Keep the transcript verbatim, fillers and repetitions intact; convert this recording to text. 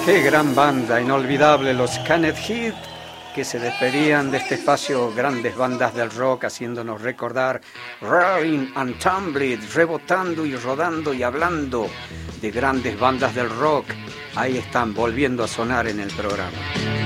Qué gran banda, inolvidable, los Canned Heat, que se despedían de este espacio, grandes bandas del rock, haciéndonos recordar Roaring and Tumbling, rebotando y rodando y hablando de grandes bandas del rock. Ahí están, volviendo a sonar en el programa.